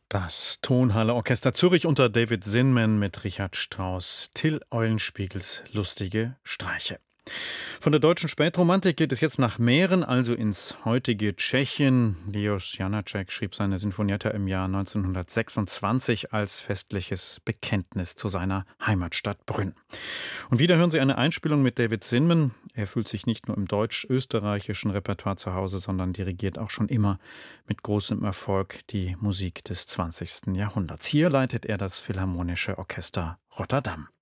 Das Tonhalle Orchester Zürich unter David Zinman mit Richard Strauss, Till Eulenspiegels lustige Streiche. Von der deutschen Spätromantik geht es jetzt nach Mähren, also ins heutige Tschechien. Leos Janáček schrieb seine Sinfonietta im Jahr 1926 als festliches Bekenntnis zu seiner Heimatstadt Brünn. Und wieder hören Sie eine Einspielung mit David Zinman. Er fühlt sich nicht nur im deutsch-österreichischen Repertoire zu Hause, sondern dirigiert auch schon immer mit großem Erfolg die Musik des 20. Jahrhunderts. Hier leitet er das Philharmonische Orchester Rotterdam.